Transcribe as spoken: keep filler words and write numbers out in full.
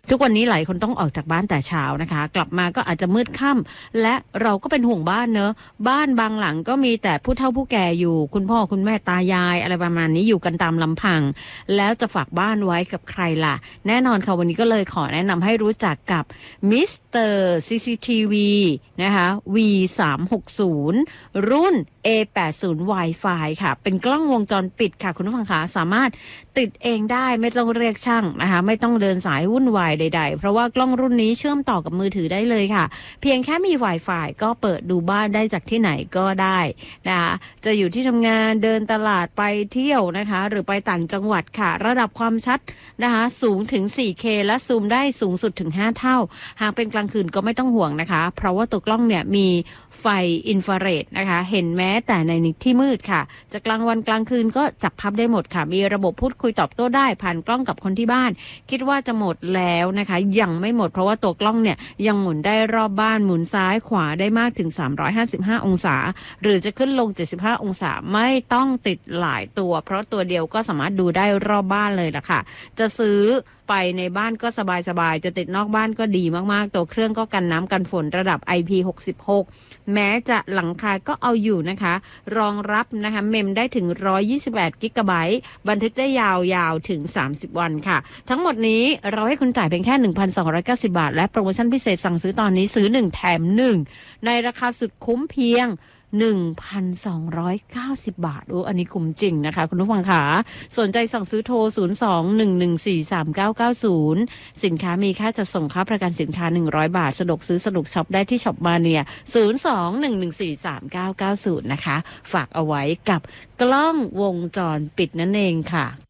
ทุกวันนี้หลายคนต้องออกจากบ้านแต่เช้านะคะกลับมาก็อาจจะมืดค่ำและเราก็เป็นห่วงบ้านเนอะบ้านบางหลังก็มีแต่ผู้เฒ่าผู้แก่อยู่คุณพ่อคุณแม่ตายายอะไรประมาณนี้อยู่กันตามลำพังแล้วจะฝากบ้านไว้กับใครล่ะแน่นอนค่ะวันนี้ก็เลยขอแนะนำให้รู้จักกับมิสเตอร์ ซี ซี ที วี นะคะ วี สามหกศูนย์ รุ่น เอ แปดสิบ Wi-Fi ค่ะเป็นกล้องวงจรปิดค่ะคุณผู้ฟังคะสามารถติดเองได้ไม่ต้องเรียกช่างนะคะไม่ต้องเดินสายวุ่นวายใดๆเพราะว่ากล้องรุ่นนี้เชื่อมต่อกับมือถือได้เลยค่ะเพียงแค่มี Wi-Fi ก็เปิดดูบ้านได้จากที่ไหนก็ได้นะคะจะอยู่ที่ทำงานเดินตลาดไปเที่ยวนะคะหรือไปต่างจังหวัดค่ะระดับความชัดนะคะสูงถึง โฟร์เค และซูมได้สูงสุดถึงห้าเท่าหากเป็นกลางคืนก็ไม่ต้องห่วงนะคะเพราะว่าตัวกล้องเนี่ยมีไฟอินฟราเรดนะคะเห็นแม้แต่ในที่มืดค่ะจะกลางวันกลางคืนก็จับพับได้หมดค่ะมีระบบพูดคุยตอบโต้ได้ผ่านกล้องกับคนที่บ้านคิดว่าจะหมดแล้วนะคะยังไม่หมดเพราะว่าตัวกล้องเนี่ยยังหมุนได้รอบบ้านหมุนซ้ายขวาได้มากถึงสามร้อยห้าสิบห้าองศาหรือจะขึ้นลงเจ็ดสิบห้าองศาไม่ต้องติดหลายตัวเพราะตัวเดียวก็สามารถดูได้รอบบ้านเลยล่ะค่ะจะซื้อไปในบ้านก็สบายๆจะติดนอกบ้านก็ดีมากๆตัวเครื่องก็กันน้ำกันฝนระดับ ไอ พี หกสิบหกแม้จะหลังคาก็เอาอยู่นะคะรองรับนะคะเมมได้ถึงหนึ่งร้อยยี่สิบแปดกิกะไบต์บันทึกได้ยาวๆถึงสามสิบวันค่ะทั้งหมดนี้เราให้คุณจ่ายเพียงแค่ หนึ่งพันสองร้อยเก้าสิบ บาทและโปรโมชั่นพิเศษสั่งซื้อตอนนี้ซื้อหนึ่งแถมหนึ่งในราคาสุดคุ้มเพียงหนึ่งพันสองร้อยเก้าสิบ บาทโอ้อันนี้คุ้มจริงนะคะคุณผู้ฟังค่ะสนใจสั่งซื้อโทรศูนย์ สอง หนึ่ง หนึ่ง สี่ สาม เก้า เก้า ศูนย์สินค้ามีค่าจัดส่งค่าประกันสินค้าหนึ่งร้อยบาทสะดวกซื้อสะดวกช็อปได้ที่ช็อปมาเนียศูนย์ สอง หนึ่ง หนึ่ง สี่ สาม เก้า เก้า ศูนย์นะคะฝากเอาไว้กับกล้องวงจรปิดนั่นเองค่ะ